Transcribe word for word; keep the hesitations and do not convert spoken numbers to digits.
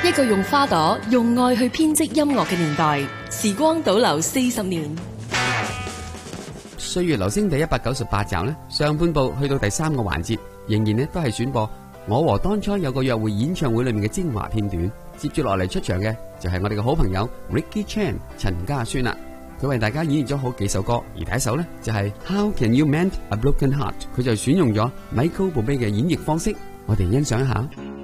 一個用花朵、用愛去編織音樂嘅年代，時光倒流四十年。 歲月留聲第一百九十八集呢，上半部去到第三個環節，仍然呢都係選播我和當初有個約會演唱會裏面嘅精華片段。接住落嚟出場嘅就係我哋嘅好朋友 Ricky Chan 陳家孫啦，佢為大家演繹咗好幾首歌，而第一首呢就係 How Can You Mend a Broken Heart， 佢就選用咗 Michael Bublé 嘅演繹方式，我哋欣賞一下。